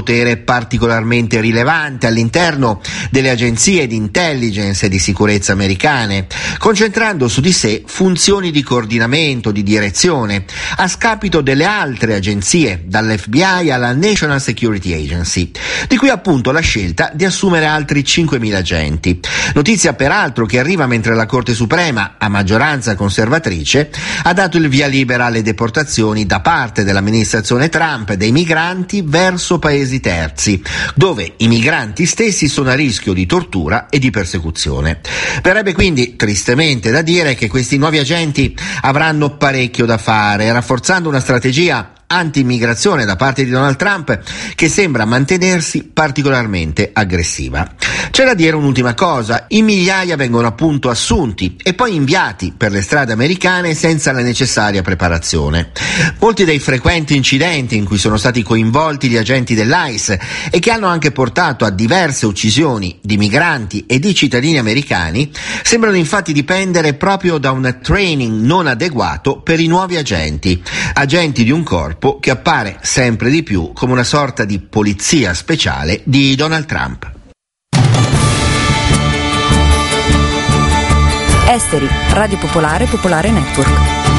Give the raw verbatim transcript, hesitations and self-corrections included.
potere particolarmente rilevante all'interno delle agenzie di intelligence e di sicurezza americane, concentrando su di sé funzioni di coordinamento, di direzione, a scapito delle altre agenzie, dall'F B I alla National Security Agency, di cui appunto la scelta di assumere altri cinquemila agenti. Notizia peraltro che arriva mentre la Corte Suprema, a maggioranza conservatrice, ha dato il via libera alle deportazioni da parte dell'amministrazione Trump dei migranti verso paesi terzi, dove i migranti stessi sono a rischio di tortura e di persecuzione. Verrebbe quindi tristemente da dire che questi nuovi agenti avranno parecchio da fare, rafforzando una strategia anti-immigrazione da parte di Donald Trump che sembra mantenersi particolarmente aggressiva. C'è da dire un'ultima cosa: in migliaia vengono appunto assunti e poi inviati per le strade americane senza la necessaria preparazione. Molti dei frequenti incidenti in cui sono stati coinvolti gli agenti dell'I C E e che hanno anche portato a diverse uccisioni di migranti e di cittadini americani sembrano infatti dipendere proprio da un training non adeguato per i nuovi agenti, agenti di un corpo che appare sempre di più come una sorta di polizia speciale di Donald Trump. Esteri, Radio Popolare, Popolare Network.